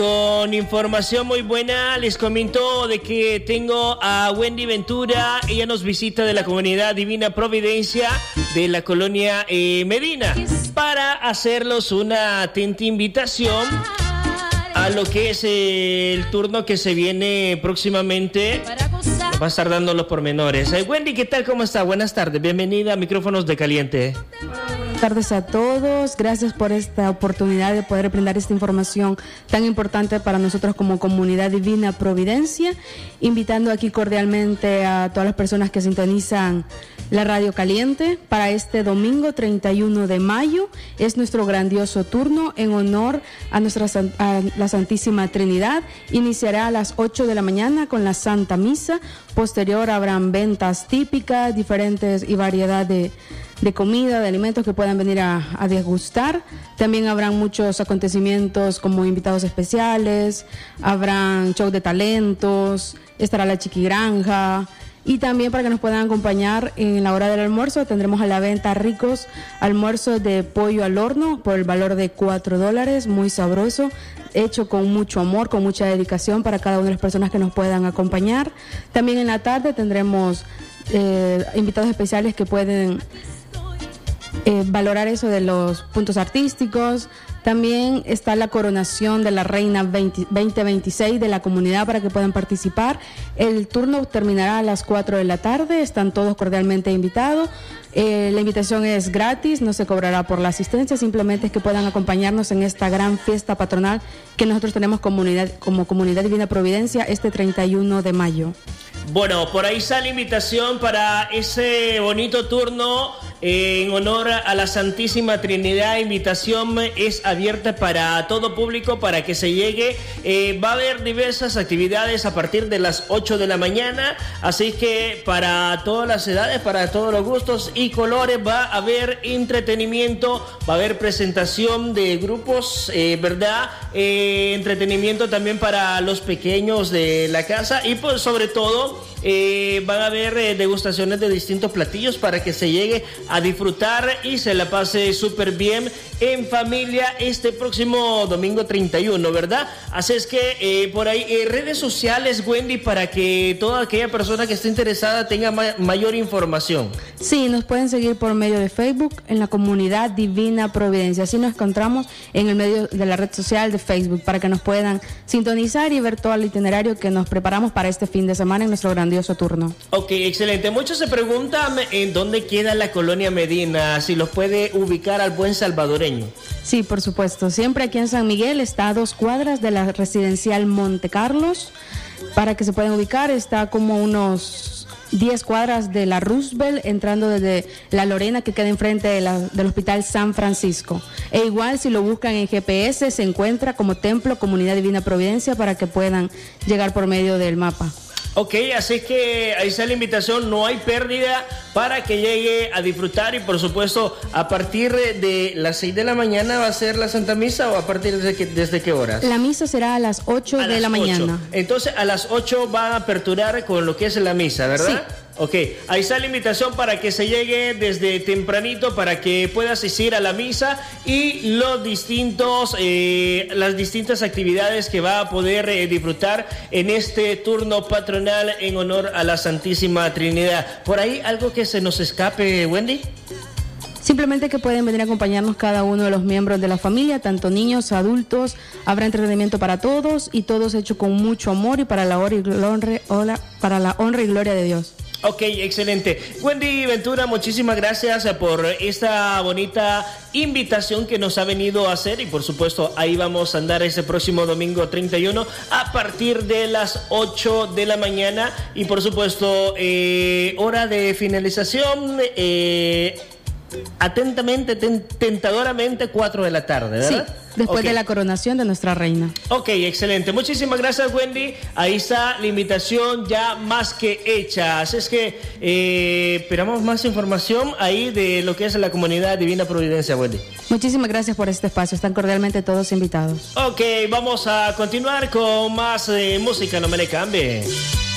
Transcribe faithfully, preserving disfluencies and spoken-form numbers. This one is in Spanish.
Con información muy buena, les comento de que tengo a Wendy Ventura. Ella nos visita de la comunidad Divina Providencia de la colonia eh, Medina para hacerlos una atenta invitación a lo que es eh, el turno que se viene próximamente. Va a estar dando los pormenores. Eh, Wendy, ¿qué tal? ¿Cómo está? Buenas tardes. Bienvenida a Micrófonos de Caliente. Buenas tardes a todos. Gracias por esta oportunidad de poder brindar esta información tan importante para nosotros como comunidad Divina Providencia. Invitando aquí cordialmente a todas las personas que sintonizan la Radio Caliente para este domingo treinta y uno de mayo. Es nuestro grandioso turno en honor a nuestra a la Santísima Trinidad. Iniciará a las ocho de la mañana con la Santa Misa. Posterior habrán ventas típicas, diferentes y variedad de, de comida, de alimentos que puedan venir a, a degustar. También habrán muchos acontecimientos como invitados especiales, habrán show de talentos, estará la chiquigranja. Y también para que nos puedan acompañar en la hora del almuerzo tendremos a la venta ricos almuerzos de pollo al horno por el valor de cuatro dólares, muy sabroso, hecho con mucho amor, con mucha dedicación para cada una de las personas que nos puedan acompañar. También en la tarde tendremos eh, invitados especiales que pueden eh, valorar eso de los puntos artísticos. También está la coronación de la Reina veinte veintiséis de la comunidad para que puedan participar. El turno terminará a las cuatro de la tarde, están todos cordialmente invitados. Eh, la invitación es gratis, no se cobrará por la asistencia, simplemente es que puedan acompañarnos en esta gran fiesta patronal que nosotros tenemos comunidad, como Comunidad Divina Providencia este treinta y uno de mayo. Bueno, por ahí está la invitación para ese bonito turno eh, en honor a la Santísima Trinidad. Invitación es abierta para todo público para que se llegue. Eh, va a haber diversas actividades a partir de las ocho de la mañana, así que para todas las edades, para todos los gustos y colores va a haber entretenimiento, va a haber presentación de grupos, eh, ¿verdad? Eh, entretenimiento también para los pequeños de la casa y pues sobre todo Eh, van a haber eh, degustaciones de distintos platillos para que se llegue a disfrutar y se la pase súper bien en familia este próximo domingo treinta y uno, ¿verdad? Así es que eh, por ahí eh, redes sociales, Wendy, para que toda aquella persona que esté interesada tenga ma- mayor información. Sí, nos pueden seguir por medio de Facebook en la Comunidad Divina Providencia. Así nos encontramos en el medio de la red social de Facebook para que nos puedan sintonizar y ver todo el itinerario que nos preparamos para este fin de semana en nuestro grandioso turno. Ok, excelente. Muchos se preguntan en dónde queda la colonia Medina, si los puede ubicar al buen salvadoreño. Sí, por supuesto. Siempre aquí en San Miguel está a dos cuadras de la residencial Monte Carlos. Para que se puedan ubicar, está como unos diez cuadras de la Roosevelt, entrando desde la Lorena, que queda enfrente de la, del Hospital San Francisco. E igual, si lo buscan en G P S, se encuentra como Templo Comunidad Divina Providencia para que puedan llegar por medio del mapa. Ok, así que ahí está la invitación, no hay pérdida para que llegue a disfrutar y por supuesto a partir de las seis de la mañana va a ser la Santa Misa o a partir de que, desde qué horas? La misa será a las ocho de la mañana. Entonces a las ocho va a aperturar con lo que es la misa, ¿verdad? Sí. Ok, ahí está la invitación para que se llegue desde tempranito para que pueda asistir a la misa y los distintos, eh, las distintas actividades que va a poder eh, disfrutar en este turno patronal en honor a la Santísima Trinidad. ¿Por ahí algo que se nos escape, Wendy? Simplemente que pueden venir a acompañarnos cada uno de los miembros de la familia, tanto niños, adultos, habrá entretenimiento para todos y todos hecho con mucho amor y para la honra y gloria, para la honra y gloria de Dios. Ok, excelente. Wendy Ventura, muchísimas gracias por esta bonita invitación que nos ha venido a hacer y por supuesto ahí vamos a andar ese próximo domingo treinta y uno a partir de las ocho de la mañana y por supuesto eh, hora de finalización eh, atentamente, ten, tentadoramente cuatro de la tarde, ¿verdad? Sí, después okay. de la coronación de nuestra reina. Ok, excelente. Muchísimas gracias, Wendy. Ahí está la invitación ya más que hecha. Así es que eh, esperamos más información ahí de lo que es la Comunidad Divina Providencia, Wendy. Muchísimas gracias por este espacio. Están cordialmente todos invitados. Ok, vamos a continuar con más eh, música. No me le cambie.